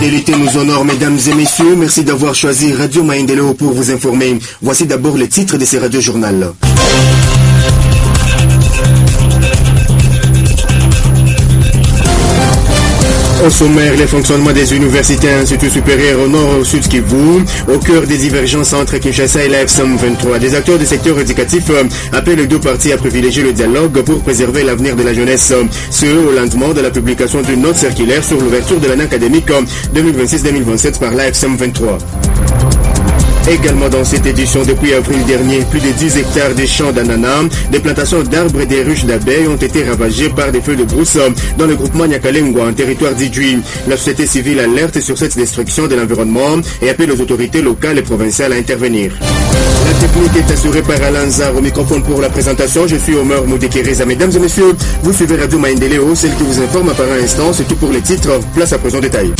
Fidélité nous honore, mesdames et messieurs. Merci d'avoir choisi Radio Maendeleo pour vous informer. Voici d'abord les titres de ces radiojournaux. Au sommaire, les fonctionnements des universités et instituts supérieurs au nord et au sud Kivu, au cœur des divergences entre Kinshasa et la FSM 23. Des acteurs du secteur éducatif appellent les deux parties à privilégier le dialogue pour préserver l'avenir de la jeunesse. Ce, au lendemain de la publication d'une note circulaire sur l'ouverture de l'année académique 2026-2027 par la FSM 23. Également dans cette édition, depuis avril dernier, plus de 10 hectares de champs d'ananas, des plantations d'arbres et des ruches d'abeilles ont été ravagées par des feux de brousse dans le groupement Nyakalengwa, en territoire d'Idjui. La société civile alerte sur cette destruction de l'environnement et appelle les autorités locales et provinciales à intervenir. La technique est assurée par Alain Zar au microphone pour la présentation. Je suis Omer Moudekereza. Mesdames et messieurs, vous suivez Radio Maendeleo, celle qui vous informe par un instant. C'est tout pour les titres. Place à présent détail.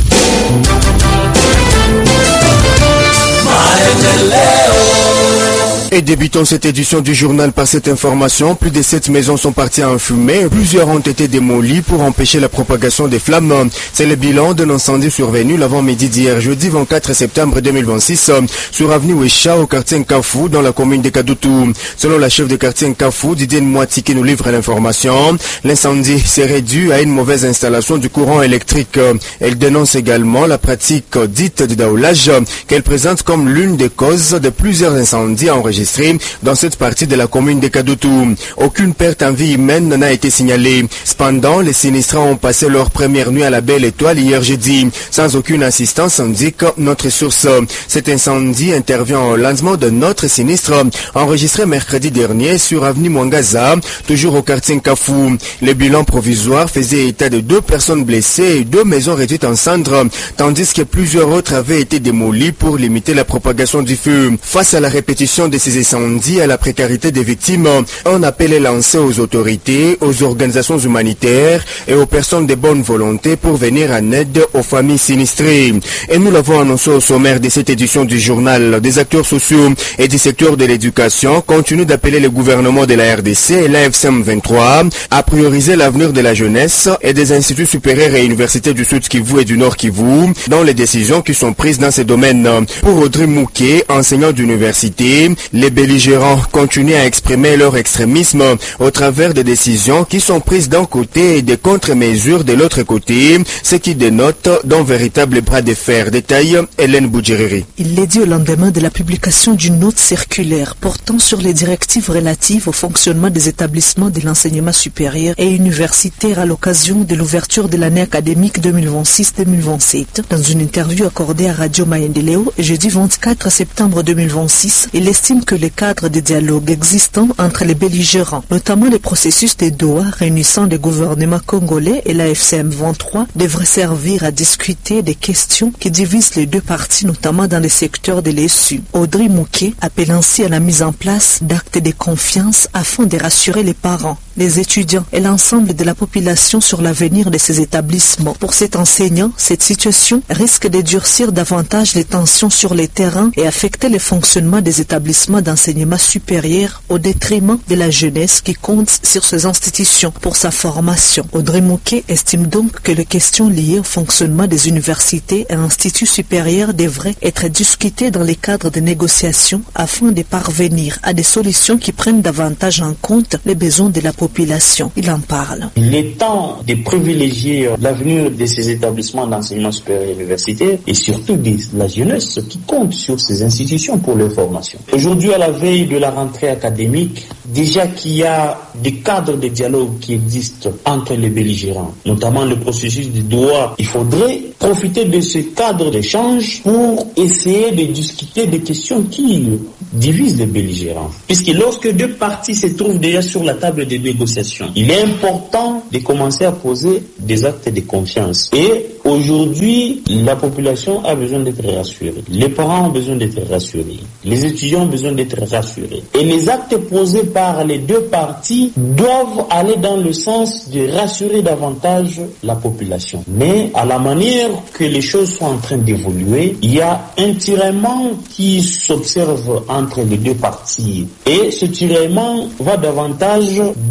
Et débutons cette édition du journal par cette information. Plus de 7 maisons sont parties en fumée. Plusieurs ont été démolies pour empêcher la propagation des flammes. C'est le bilan d'un incendie survenu l'avant-midi d'hier, jeudi 24 septembre 2026, sur avenue Ouécha au quartier Nkafou, dans la commune de Kadoutou. Selon la chef de quartier Nkafou, Didier Mwati, qui nous livre l'information, l'incendie serait dû à une mauvaise installation du courant électrique. Elle dénonce également la pratique dite du daoulage qu'elle présente comme l'une des causes de plusieurs incendies enregistrés dans cette partie de la commune de Kadoutou. Aucune perte en vie humaine n'a été signalée. Cependant, les sinistrés ont passé leur première nuit à la Belle Étoile hier jeudi, sans aucune assistance, indique notre source. Cet incendie intervient au lendemain de notre sinistre enregistré mercredi dernier sur avenue Mwangaza, toujours au quartier Nkafou. Le bilan provisoire faisait état de 2 personnes blessées et 2 maisons réduites en cendres, tandis que plusieurs autres avaient été démolies pour limiter la propagation du feu. Face à la répétition de ces incendies et à la précarité des victimes, un appel est lancé aux autorités, aux organisations humanitaires et aux personnes de bonne volonté pour venir en aide aux familles sinistrées. Et nous l'avons annoncé au sommaire de cette édition du journal. Des acteurs sociaux et du secteur de l'éducation continuent d'appeler le gouvernement de la RDC et la FSM 23 à prioriser l'avenir de la jeunesse et des instituts supérieurs et universités du Sud Kivu et du Nord Kivu dans les décisions qui sont prises dans ces domaines. Pour Audrey Mouquet, enseignant d'université, les belligérants continuent à exprimer leur extrémisme au travers des décisions qui sont prises d'un côté et des contre-mesures de l'autre côté, ce qui dénote d'un véritable bras de fer. Détail, Hélène Boudjiriri. Il l'est dit au lendemain de la publication d'une note circulaire portant sur les directives relatives au fonctionnement des établissements de l'enseignement supérieur et universitaire à l'occasion de l'ouverture de l'année académique 2026-2027. Dans une interview accordée à Radio Maendeleo jeudi 24 septembre 2026, il estime que le cadre de dialogue existant entre les belligérants, notamment le processus de Doha réunissant le gouvernement congolais et la FCM 23, devrait servir à discuter des questions qui divisent les deux parties, notamment dans le secteur de l'ESU. Audrey Mouquet appelle ainsi à la mise en place d'actes de confiance afin de rassurer les parents, les étudiants et l'ensemble de la population sur l'avenir de ces établissements. Pour cet enseignant, cette situation risque de durcir davantage les tensions sur les terrains et affecter le fonctionnement des établissements d'enseignement supérieur au détriment de la jeunesse qui compte sur ces institutions pour sa formation. Audrey Mouquet estime donc que les questions liées au fonctionnement des universités et instituts supérieurs devraient être discutées dans les cadres de négociations afin de parvenir à des solutions qui prennent davantage en compte les besoins de la population. Il en parle. Il est temps de privilégier l'avenir de ces établissements d'enseignement supérieur et universitaire et surtout de la jeunesse qui compte sur ces institutions pour leur formation. Aujourd'hui, à la veille de la rentrée académique, déjà qu'il y a des cadres de dialogue qui existent entre les belligérants, notamment le processus de Doha, il faudrait profiter de ce cadre d'échange pour essayer de discuter des questions qui divisent les belligérants. Puisque lorsque deux parties se trouvent déjà sur la table de négociation, il est important de commencer à poser des actes de confiance. Et aujourd'hui, la population a besoin d'être rassurée. Les parents ont besoin d'être rassurés. Les étudiants ont besoin d'être rassurés. Et les actes posés par les deux parties doivent aller dans le sens de rassurer davantage la population. Mais à la manière que les choses sont en train d'évoluer, il y a un tiraillement qui s'observe entre les deux parties. Et ce tiraillement va davantage du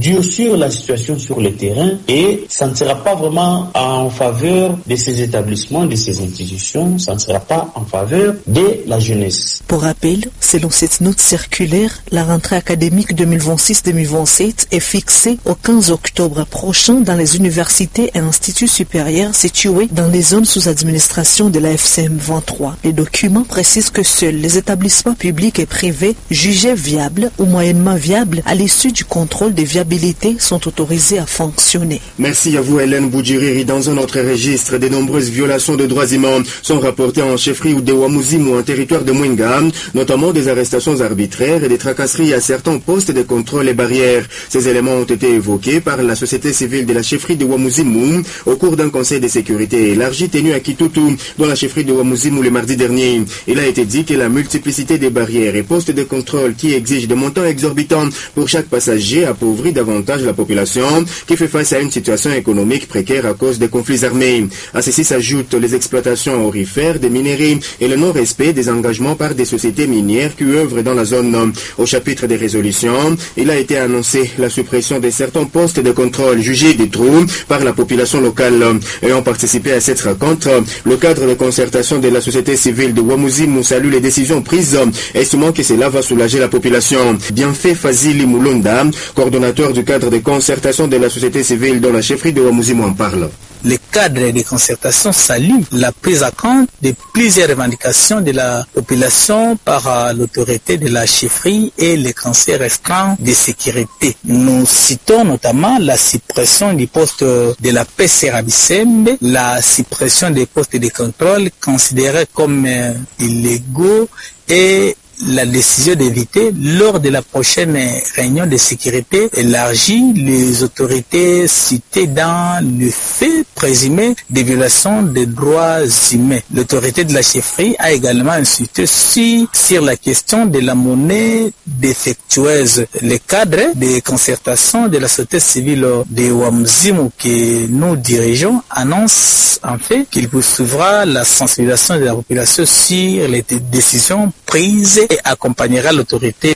durcir la situation sur le terrain et ça ne sera pas vraiment en faveur de ces établissements, de ces institutions, ça ne sera pas en faveur de la jeunesse. Pour rappel, selon cette note circulaire, la rentrée académique 2026-2027 est fixée au 15 octobre prochain dans les universités et instituts supérieurs situés dans les zones sous administration de la FCM 23. Les documents précisent que seuls les établissements publics et privés jugés viables ou moyennement viables à l'issue du contrôle de viabilité sont autorisés à fonctionner. Merci à vous Hélène Boudjiriri. Dans un autre registre, de nombreuses violations de droits humains sont rapportées en chefferie ou de Ouamuzimu en territoire de Mwenga, notamment des arrestations arbitraires et des tracasseries à certains postes de contrôle et barrières. Ces éléments ont été évoqués par la société civile de la chefferie de Ouamuzimu au cours d'un conseil de sécurité élargi tenu à Kitutu, dans la chefferie de Ouamuzimu le mardi dernier. Il a été dit que la multiplicité des barrières et postes de contrôle qui exigent des montants exorbitants pour chaque passager appauvrit davantage la population qui fait face à une situation économique précaire à cause des conflits armés. À ceci s'ajoutent les exploitations aurifères des minerais et le non-respect des engagements par des sociétés minières qui œuvrent dans la zone. Au chapitre des résolutions, il a été annoncé la suppression de certains postes de contrôle jugés des trous par la population locale. Ayant participé à cette rencontre, le cadre de concertation de la société civile de Ouamuzimu salue les décisions prises, estimant que cela va soulager la population. Bienfait Fazili Moulunda, coordonnateur du cadre de concertation de la société civile dont la chefferie de Ouamuzimu en parle. Le cadre de concertation salue la prise en compte de plusieurs revendications de la population par l'autorité de la chefferie et les conseils restreints de sécurité. Nous citons notamment la suppression du poste de la PCRABISEMB, la suppression des postes de contrôle considérés comme illégaux et la décision d'éviter lors de la prochaine réunion de sécurité élargie les autorités citées dans le fait présumé de violation des droits humains. L'autorité de la chefferie a également insisté sur la question de la monnaie défectueuse. Le cadre de concertation de la société civile de Ouamuzimu que nous dirigeons annonce en fait qu'il poursuivra la sensibilisation de la population sur les décisions prises et accompagnera l'autorité.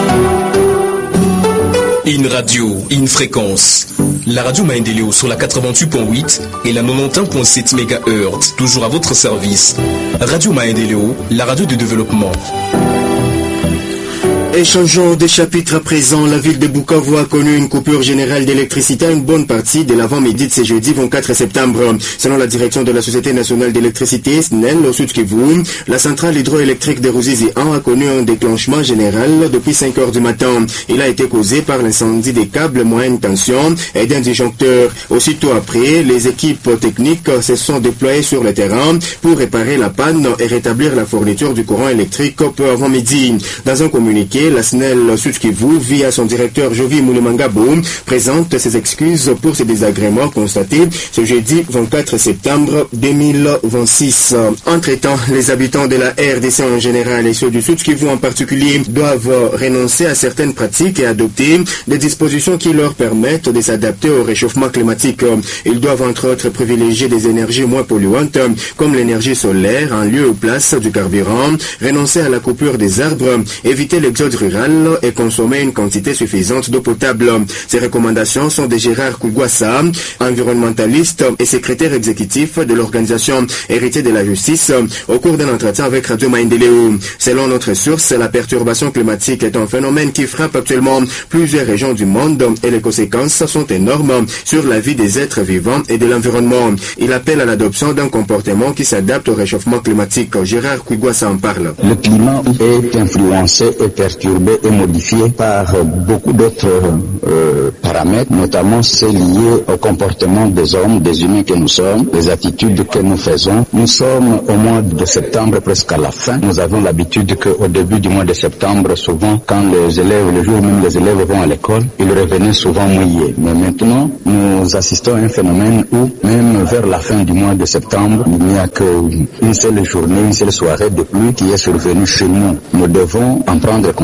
Une radio, une fréquence. La radio Maendeleo sur la 88.8 et la 91.7 MHz, toujours à votre service. Radio Maendeleo, la radio de développement. Et changeons de chapitre à présent. La ville de Bukavu a connu une coupure générale d'électricité à une bonne partie de l'avant-midi de ce jeudi 24 septembre. Selon la direction de la Société nationale d'électricité, SNEL, au Sud Kivu, la centrale hydroélectrique de Ruzizi 1 a connu un déclenchement général depuis 5 heures du matin. Il a été causé par l'incendie des câbles moyenne tension et d'un disjoncteur. Aussitôt après, les équipes techniques se sont déployées sur le terrain pour réparer la panne et rétablir la fourniture du courant électrique peu avant midi. Dans un communiqué, la SNEL Sud Kivu, via son directeur Jovi Moulemangabo, présente ses excuses pour ces désagréments constatés ce jeudi 24 septembre 2026. Entre-temps, les habitants de la RDC en général et ceux du Sud Kivu en particulier doivent renoncer à certaines pratiques et adopter des dispositions qui leur permettent de s'adapter au réchauffement climatique. Ils doivent entre autres privilégier des énergies moins polluantes comme l'énergie solaire en lieu ou place du carburant, renoncer à la coupure des arbres, éviter l'exode rural et consommer une quantité suffisante d'eau potable. Ces recommandations sont de Gérard Kougouassa, environnementaliste et secrétaire exécutif de l'organisation Héritier de la Justice, au cours d'un entretien avec Radio Maendeleo. Selon notre source, la perturbation climatique est un phénomène qui frappe actuellement plusieurs régions du monde et les conséquences sont énormes sur la vie des êtres vivants et de l'environnement. Il appelle à l'adoption d'un comportement qui s'adapte au réchauffement climatique. Gérard Kougouassa en parle. Le climat est influencé et perturbé et modifié par beaucoup d'autres paramètres, notamment ceux liés au comportement des hommes, des humains que nous sommes, les attitudes que nous faisons. Nous sommes au mois de septembre, presque à la fin. Nous avons l'habitude qu'au début du mois de septembre, souvent, quand les élèves, le jour même les élèves vont à l'école, ils revenaient souvent mouillés. Mais maintenant, nous assistons à un phénomène où, même vers la fin du mois de septembre, il n'y a qu'une seule journée, une seule soirée de pluie qui est survenue chez nous. Nous devons en prendre conscience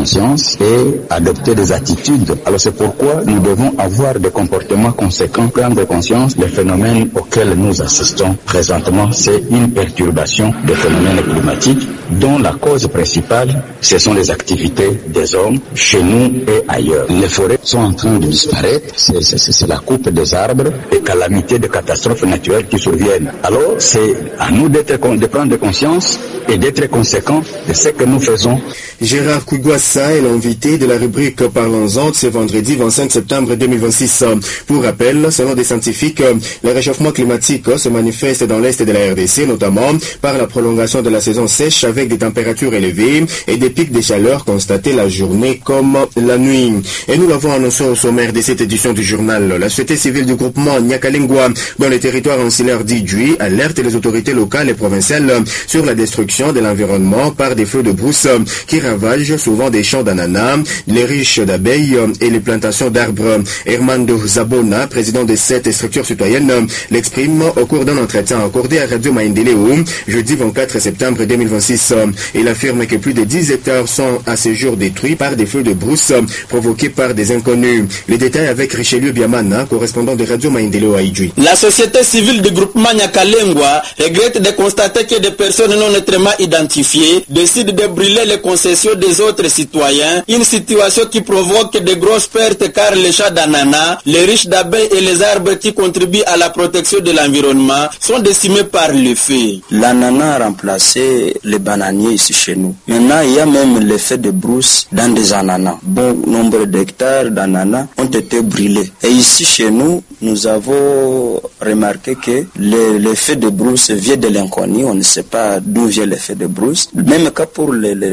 conscience et adopter des attitudes. Alors c'est pourquoi nous devons avoir des comportements conséquents, prendre conscience des phénomènes auxquels nous assistons présentement. C'est une perturbation des phénomènes climatiques dont la cause principale, ce sont les activités des hommes chez nous et ailleurs. Les forêts sont en train de disparaître, c'est la coupe des arbres, des calamités, des catastrophes naturelles qui surviennent. Alors c'est à nous de prendre conscience et d'être conséquents de ce que nous faisons. Gérard Kougouassa est l'invité de la rubrique Parlons-en ce vendredi 25 septembre 2026. Pour rappel, selon des scientifiques, le réchauffement climatique se manifeste dans l'est de la RDC, notamment par la prolongation de la saison sèche avec des températures élevées et des pics de chaleur constatés la journée comme la nuit. Et nous l'avons annoncé au sommaire de cette édition du journal. La société civile du groupement Nyakalengwa dans les territoires insulaires d'Idjui alerte les autorités locales et provinciales sur la destruction de l'environnement par des feux de brousse qui ravagent souvent des champs d'ananas, les riches d'abeilles et les plantations d'arbres. Hermando Zabona, président de cette structure citoyenne, l'exprime au cours d'un entretien accordé à Radio Maendeleo jeudi 24 septembre 2026. Il affirme que plus de 10 hectares sont à ce jour détruits par des feux de brousse provoqués par des inconnus. Les détails avec Richelieu Biamana, correspondant de Radio Maendeleo à Idjui. La société civile du groupement Nyakalengwa regrette de constater que des personnes non nettement identifiées décident de brûler les concessions des autres citoyens, une situation qui provoque de grosses pertes car les champs d'ananas, les riches d'abeilles et les arbres qui contribuent à la protection de l'environnement sont décimés par le feu. L'ananas a remplacé les bananiers ici chez nous. Maintenant, il y a même l'effet de brousse dans des ananas. Bon nombre d'hectares d'ananas ont été brûlés. Et ici chez nous, nous avons remarqué que l'effet de brousse vient de l'inconnu. On ne sait pas d'où vient l'effet de brousse. Même que pour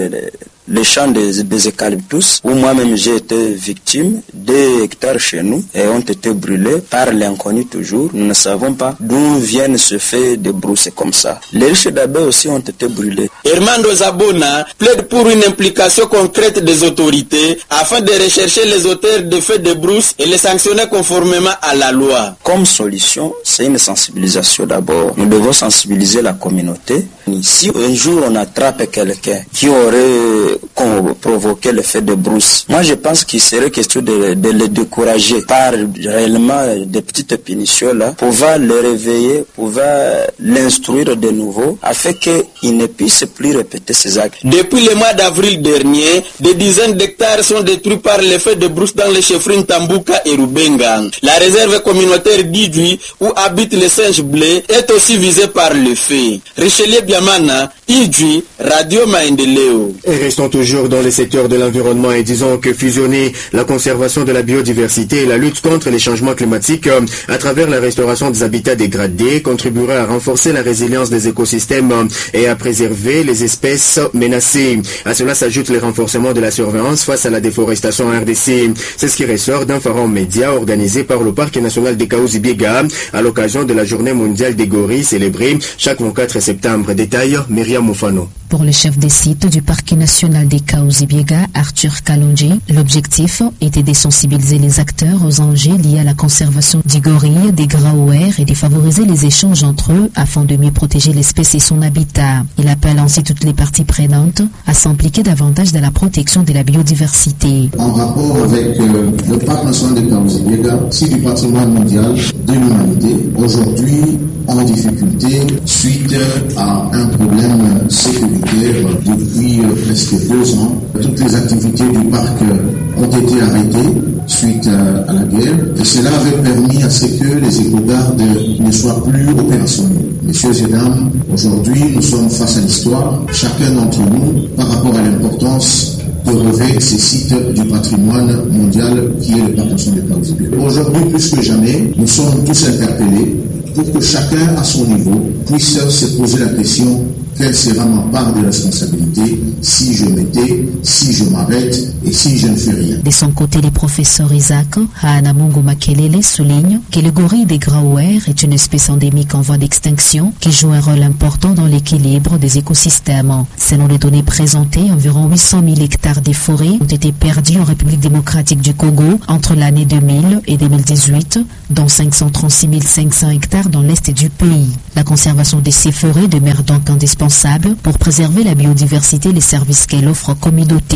les champs des eucalyptus, où moi-même j'ai été victime, des hectares chez nous et ont été brûlés par l'inconnu toujours. Nous ne savons pas d'où viennent ce fait de brousse comme ça. Les riches d'abeilles aussi ont été brûlés. Hermando Zabona plaide pour une implication concrète des autorités afin de rechercher les auteurs de faits de brousse et les sanctionner conformément à la loi. Comme solution, c'est une sensibilisation d'abord. Nous devons sensibiliser la communauté. Si un jour on attrape quelqu'un qui aurait provoqué l'effet de brousse, moi je pense qu'il serait question de le décourager par réellement des petites punitions là, pouvoir le réveiller, pouvoir l'instruire de nouveau afin qu'il ne puisse plus répéter ses actes. Depuis le mois d'avril dernier, des dizaines d'hectares sont détruits par l'effet de brousse dans les chefferies Tambuka et Rubenga. La réserve communautaire d'Idjui où habitent les singes bleus est aussi visée par le feu. Richelieu Biamana, Idjui, Radio Maendeleo. Et restons toujours dans le secteur de l'environnement et disons que fusionner la conservation de la biodiversité et la lutte contre les changements climatiques à travers la restauration des habitats dégradés contribuera à renforcer la résilience des écosystèmes et à préserver les espèces menacées. À cela s'ajoute le renforcement de la surveillance face à la déforestation en RDC. C'est ce qui ressort d'un forum média organisé par le Parc national des Kaouzi-Biega à l'occasion de la Journée mondiale des gorilles célébrée chaque 24 septembre. Détail, Myriam Moufano. Pour le chef des sites du Parc national des Kaouzi-Biega, Arthur Kalonji, l'objectif était de sensibiliser les acteurs aux enjeux liés à la conservation du gorille, des graouères et de favoriser les échanges entre eux afin de mieux protéger l'espèce et son habitat. Il appelle ainsi toutes les parties prenantes à s'impliquer davantage dans la protection de la biodiversité. En rapport avec le Parc national des Kaouzi-Biega, site du patrimoine mondial de l'humanité, aujourd'hui en difficulté suite à un problème sécuritaire depuis presque 2 ans. Toutes les activités du parc ont été arrêtées suite à la guerre et cela avait permis à ce que les écogardes ne soient plus opérationnels. Messieurs et dames, aujourd'hui nous sommes face à l'histoire, chacun d'entre nous par rapport à l'importance de revêt ces sites du patrimoine mondial qui est le Parc national des Kaouzi-Biega. Aujourd'hui plus que jamais, nous sommes tous interpellés pour que chacun à son niveau puisse se poser la question: quelle sera ma part de responsabilité si je m'étais, si je m'arrête et si je ne fais rien? De son côté, le professeur Isaac Haanamungu Makelele souligne que le gorille des graouères est une espèce endémique en voie d'extinction qui joue un rôle important dans l'équilibre des écosystèmes. Selon les données présentées, environ 800 000 hectares de forêts ont été perdus en République démocratique du Congo entre l'année 2000 et 2018, dont 536 500 hectares dans l'est du pays. La conservation de ces forêts demeure donc indispensable pour préserver la biodiversité et les services qu'elle offre aux communautés.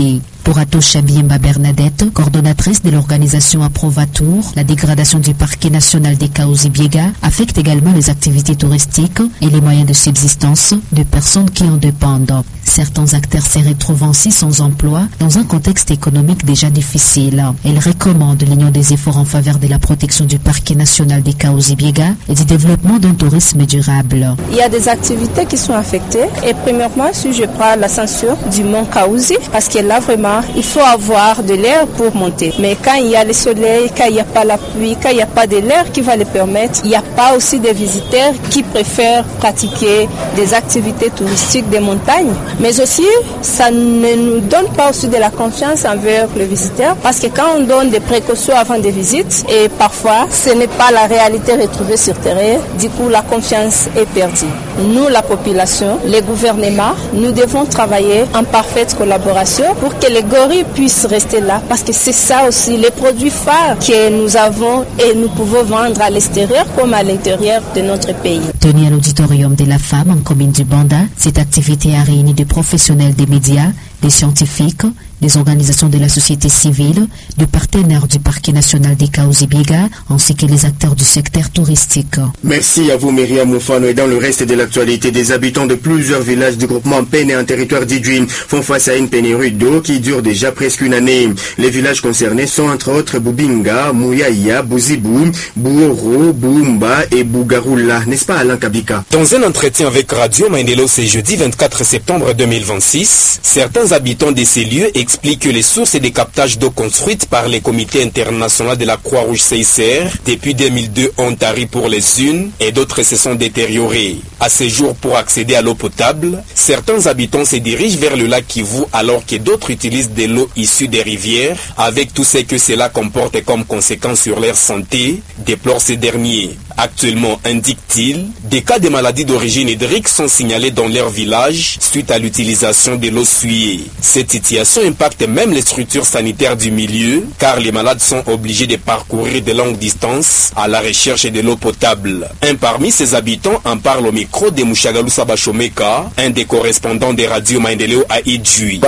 Pour Atosha Biemba Bernadette, coordonnatrice de l'organisation Aprovatour, la dégradation du parquet national des Kaouzi-Biega affecte également les activités touristiques et les moyens de subsistance de personnes qui en dépendent. Certains acteurs se retrouvent ainsi sans emploi dans un contexte économique déjà difficile. Elle recommande l'union des efforts en faveur de la protection du parquet national des Kaouzi-Biega et du développement d'un tourisme durable. Il y a des activités qui sont affectées et premièrement, si je prends l'ascension du mont Kaouzi, parce que là vraiment, il faut avoir de l'air pour monter. Mais quand il y a le soleil, quand il n'y a pas la pluie, quand il n'y a pas de l'air qui va le permettre, il n'y a pas aussi des visiteurs qui préfèrent pratiquer des activités touristiques des montagnes. Mais aussi, ça ne nous donne pas aussi de la confiance envers le visiteur parce que quand on donne des précautions avant des visites et parfois ce n'est pas la réalité retrouvée sur terrain, du coup la confiance est perdue. Nous, la population, les gouvernements, nous devons travailler en parfaite collaboration pour que les gorilles puissent rester là parce que c'est ça aussi les produits phares que nous avons et nous pouvons vendre à l'extérieur comme à l'intérieur de notre pays. Tenue à l'auditorium de la femme en commune du Banda, cette activité a réuni des professionnels des médias, des scientifiques, des organisations de la société civile, des partenaires du parquet national des Kaouzi-Biega, ainsi que les acteurs du secteur touristique. Merci à vous, Myriam Moufano. Et dans le reste de l'actualité, des habitants de plusieurs villages du groupement Pene en territoire d'Idjouim font face à une pénurie d'eau qui dure déjà presque une année. Les villages concernés sont entre autres Boubinga, Mouyaya, Bouzibou, Bouoro, Boumba et Bougaroula. N'est-ce pas, Alain Kabika? Dans un entretien avec Radio Maendeleo ce jeudi 24 septembre 2026, certains habitants de ces lieux explique que les sources et des captages d'eau construites par les comités internationaux de la Croix-Rouge CICR depuis 2002 ont tari pour les unes et d'autres se sont détériorées. À ce jour, pour accéder à l'eau potable, certains habitants se dirigent vers le lac Kivu alors que d'autres utilisent de l'eau issue des rivières avec tout ce que cela comporte comme conséquence sur leur santé, déplorent ces derniers. Actuellement, indique-t-il, des cas de maladies d'origine hydrique sont signalés dans leur village suite à l'utilisation de l'eau souillée. Cette situation impacte même les structures sanitaires du milieu, car les malades sont obligés de parcourir de longues distances à la recherche de l'eau potable. Un parmi ces habitants en parle au micro de Mouchagalu Sabashomeka, un des correspondants des radios Maendeleo à Idjui.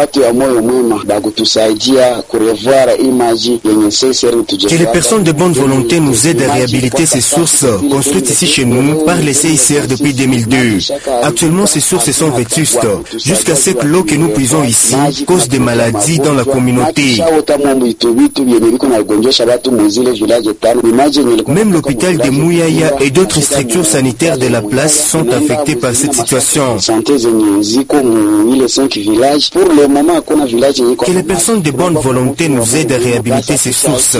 Que les personnes de bonne volonté nous aident à réhabiliter ces sources construites ici chez nous par les CICR depuis 2002. Actuellement, ces sources sont vétustes, jusqu'à ce que l'eau que nous puisons ici cause des maladies dans la communauté. Même l'hôpital de Mouyaya et d'autres structures sanitaires de la place sont affectées par cette situation. Que les personnes de bonne volonté nous aident à réhabiliter ces sources.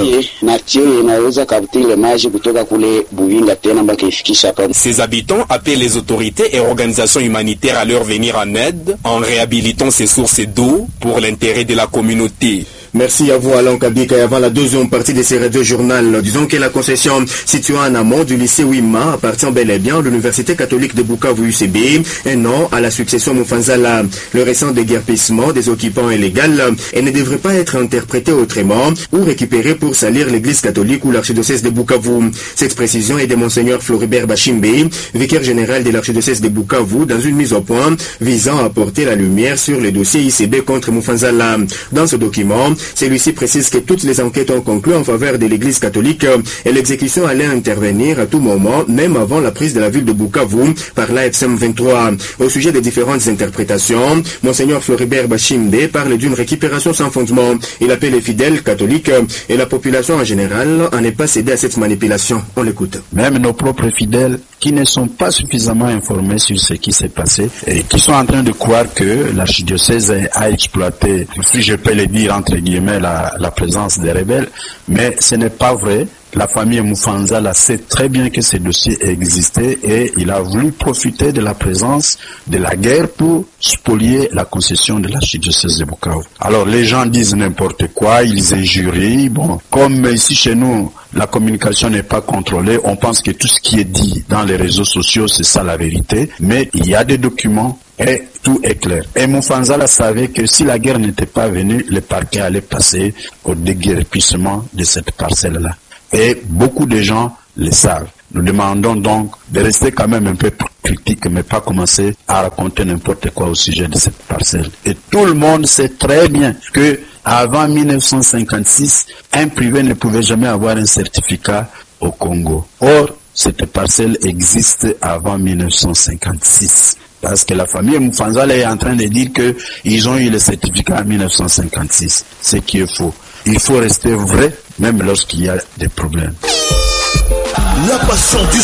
Ces habitants appellent les autorités et organisations humanitaires à leur venir en aide en réhabilitant ces sources d'eau pour l'intérêt de la communauté. Merci à vous, Alain Kabika. Et avant la deuxième partie de ces radio journal, disons que la concession située en amont du lycée Wima appartient bel et bien à l'Université catholique de Bukavu UCB et non à la succession Moufanzala. Le récent déguerpissement des occupants est légal et ne devrait pas être interprété autrement ou récupéré pour salir l'église catholique ou l'archidiocèse de Bukavu. Cette précision est de Monseigneur Floribert Bachimbe, vicaire général de l'archidiocèse de Bukavu, dans une mise au point visant à apporter la lumière sur le dossier ICB contre Moufanzala. Dans ce document, celui-ci précise que toutes les enquêtes ont conclu en faveur de l'église catholique et l'exécution allait intervenir à tout moment, même avant la prise de la ville de Bukavu par l'AFSM 23. Au sujet des différentes interprétations, Monseigneur Floribert Bachimbe parle d'une récupération sans fondement. Il appelle les fidèles catholiques et la population en général à ne pas céder à cette manipulation. On l'écoute. Même nos propres fidèles qui ne sont pas suffisamment informés sur ce qui s'est passé et qui sont en train de croire que l'archidiocèse a exploité, si je peux le dire entre guillemets, la présence des rebelles, mais ce n'est pas vrai. La famille Moufanzala sait très bien que ce dossier existait et il a voulu profiter de la présence de la guerre pour spolier la concession de l'archidiocèse de Bukavu. Alors les gens disent n'importe quoi, ils injurient. Bon, comme ici chez nous, la communication n'est pas contrôlée, on pense que tout ce qui est dit dans les réseaux sociaux, c'est ça la vérité, mais il y a des documents et tout est clair. Et Moufanzala savait que si la guerre n'était pas venue, le parquet allait passer au déguerpissement de cette parcelle-là. Et beaucoup de gens le savent. Nous demandons donc de rester quand même un peu critique, mais pas commencer à raconter n'importe quoi au sujet de cette parcelle. Et tout le monde sait très bien que Avant 1956, un privé ne pouvait jamais avoir un certificat au Congo. Or, cette parcelle existe avant 1956. Parce que la famille Mfanzala est en train de dire qu'ils ont eu le certificat en 1956. Ce qui est faux. Il faut rester vrai, même lorsqu'il y a des problèmes. La passion du